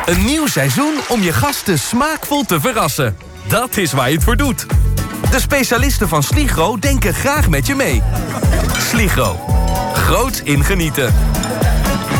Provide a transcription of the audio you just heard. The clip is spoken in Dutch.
Een nieuw seizoen om je gasten smaakvol te verrassen. Dat is waar je het voor doet. De specialisten van Sligro denken graag met je mee. Sligro. Groots in genieten.